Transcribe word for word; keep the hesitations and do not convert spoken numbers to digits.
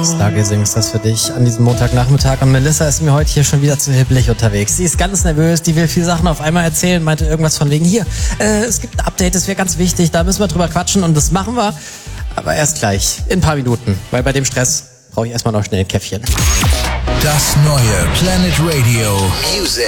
Stargazing ist das für dich an diesem Montagnachmittag. Und Melissa ist mir heute hier schon wieder zu hibbelig unterwegs. Sie ist ganz nervös, die will viele Sachen auf einmal erzählen, meinte irgendwas von wegen, hier, äh, es gibt ein Update, das wäre ganz wichtig, da müssen wir drüber quatschen und das machen wir. Aber erst gleich, in ein paar Minuten, weil bei dem Stress brauche ich erstmal noch schnell ein Käffchen. Das neue Planet Radio Music.